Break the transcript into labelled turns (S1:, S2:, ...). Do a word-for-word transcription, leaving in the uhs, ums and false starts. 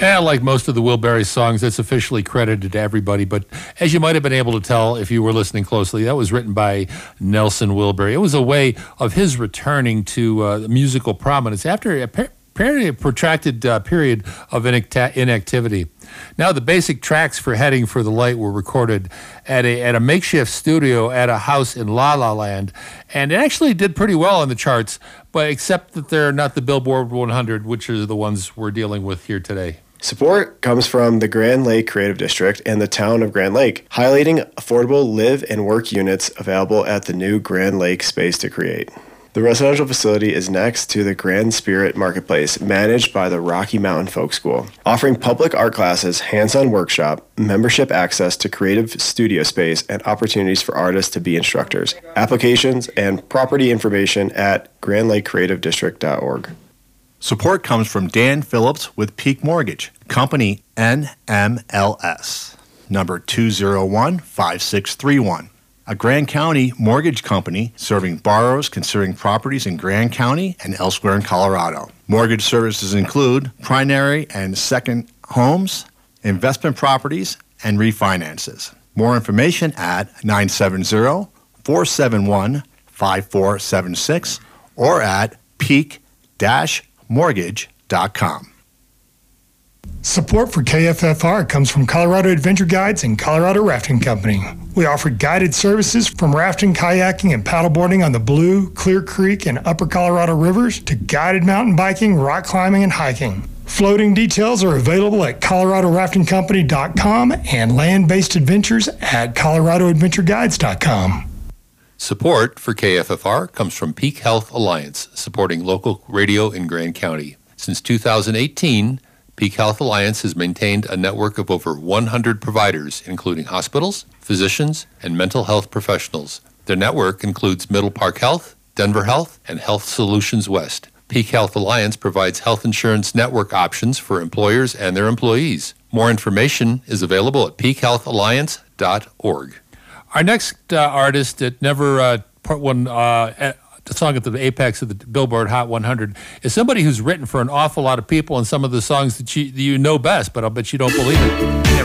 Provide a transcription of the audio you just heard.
S1: And like most of the Wilbury songs, it's officially credited to everybody. But as you might have been able to tell if you were listening closely, that was written by Nelson Wilbury. It was a way of his returning to uh, musical prominence after a per- protracted uh, period of inacti- inactivity. Now, the basic tracks for Heading for the Light were recorded at a at a makeshift studio at a house in La La Land, and it actually did pretty well on the charts, but except that they're not the Billboard one hundred, which are the ones we're dealing with here today.
S2: Support comes from the Grand Lake Creative District and the town of Grand Lake, highlighting affordable live and work units available at the new Grand Lake Space to Create. The residential facility is next to the Grand Spirit Marketplace, managed by the Rocky Mountain Folk School, offering public art classes, hands-on workshop, membership access to creative studio space, and opportunities for artists to be instructors. Applications and property information at grand lake creative district dot org.
S3: Support comes from Dan Phillips with Peak Mortgage, company N M L S, number two zero one, five six three one. A Grand County mortgage company serving borrowers considering properties in Grand County and elsewhere in Colorado. Mortgage services include primary and second homes, investment properties, and refinances. More information at nine seven zero, four seven one, five four seven six or at peak dash mortgage dot com.
S4: Support for K F F R comes from Colorado Adventure Guides and Colorado Rafting Company. We offer guided services from rafting, kayaking, and paddleboarding on the Blue, Clear Creek, and Upper Colorado rivers to guided mountain biking, rock climbing, and hiking. Floating details are available at colorado rafting company dot com and land-based adventures at colorado adventure guides dot com.
S1: Support for K F F R comes from Peak Health Alliance, supporting local radio in Grand County. Since two thousand eighteen, Peak Health Alliance has maintained a network of over one hundred providers, including hospitals, physicians, and mental health professionals. Their network includes Middle Park Health, Denver Health, and Health Solutions West. Peak Health Alliance provides health insurance network options for employers and their employees. More information is available at peak health alliance dot org. Our next uh, artist that never uh, put one uh, the song at the apex of the Billboard Hot one hundred is somebody who's written for an awful lot of people and some of the songs that you, that you know best, but I'll bet you don't believe it.